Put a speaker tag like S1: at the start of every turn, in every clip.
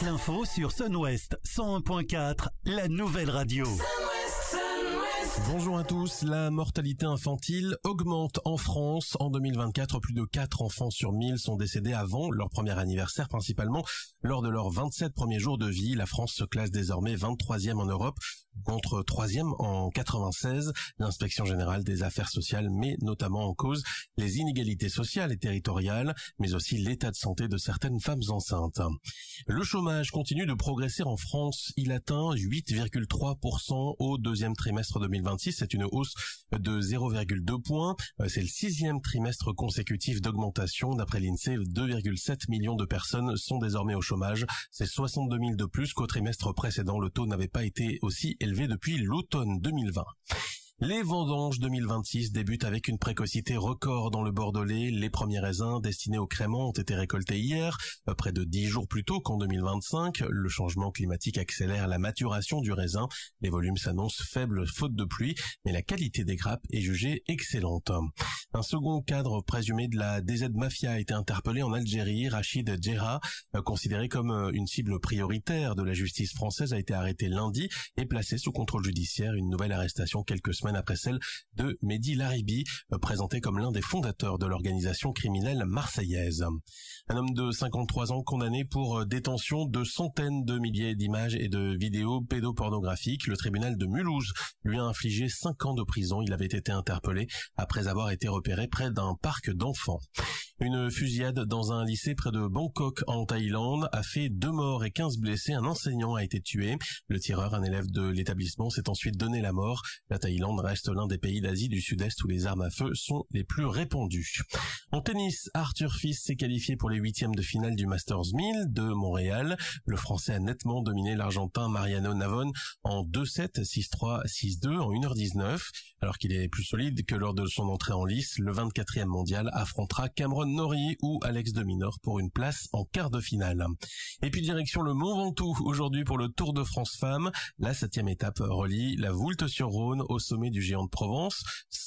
S1: l'info sur Sun-Ouest 101.4, la nouvelle radio.
S2: Bonjour à tous, la mortalité infantile augmente en France. En 2024, plus de 4 enfants sur 1000 sont décédés avant leur premier anniversaire, principalement lors de leurs 27 premiers jours de vie. La France se classe désormais 23e en Europe, contre 3e en 96. L'inspection générale des affaires sociales met notamment en cause les inégalités sociales et territoriales, mais aussi l'état de santé de certaines femmes enceintes. Le chômage continue de progresser en France. Il atteint 8,3% au deuxième trimestre 2026. C'est une hausse de 0,2 points. C'est le 6e trimestre consécutif d'augmentation. D'après l'INSEE, 2,7 millions de personnes sont désormais au chômage. C'est 62 000 de plus qu'au trimestre précédent. Le taux n'avait pas été aussi élevé depuis l'automne 2020. Les vendanges 2026 débutent avec une précocité record dans le Bordelais. Les premiers raisins destinés au crément ont été récoltés hier, près de 10 jours plus tôt qu'en 2025. Le changement climatique accélère la maturation du raisin. Les volumes s'annoncent faibles faute de pluie, mais la qualité des grappes est jugée excellente. Un second cadre présumé de la DZ Mafia a été interpellé en Algérie. Rachid Djerra, considéré comme une cible prioritaire de la justice française, a été arrêté lundi et placé sous contrôle judiciaire. Une nouvelle arrestation quelques semaines après celle de Mehdi Laribi, présenté comme l'un des fondateurs de l'organisation criminelle marseillaise. Un homme de 53 ans condamné pour détention de centaines de milliers d'images et de vidéos pédopornographiques. Le tribunal de Mulhouse lui a infligé 5 ans de prison. Il avait été interpellé après avoir été repéré près d'un parc d'enfants. Une fusillade dans un lycée près de Bangkok en Thaïlande a fait 2 morts et 15 blessés. Un enseignant a été tué. Le tireur, un élève de l'établissement, s'est ensuite donné la mort. La Thaïlande reste l'un des pays d'Asie du Sud-Est où les armes à feu sont les plus répandues. En tennis, Arthur Fils s'est qualifié pour les 8e de finale du Masters 1000 de Montréal. Le Français a nettement dominé l'Argentin Mariano Navon en 2-7, 6-3, 6-2 en 1h19. Alors qu'il est plus solide que lors de son entrée en lice, le 24e mondial affrontera Cameron Norrie ou Alex de Minaur pour une place en quart de finale. Et puis direction le Mont Ventoux aujourd'hui pour le Tour de France Femmes. La 7e étape relie la Voulte-sur-Rhône au sommet du Géant de Provence,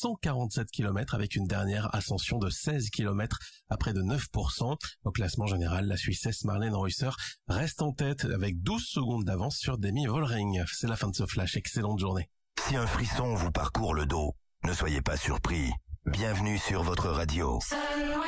S2: 147 km avec une dernière ascension de 16 km à près de 9%. Au classement général, la Suissesse Marlène Reusser reste en tête avec 12 secondes d'avance sur Demi Vollering. C'est la fin de ce flash. Excellente journée.
S3: Si un frisson vous parcourt le dos, ne soyez pas surpris. Bienvenue sur votre radio.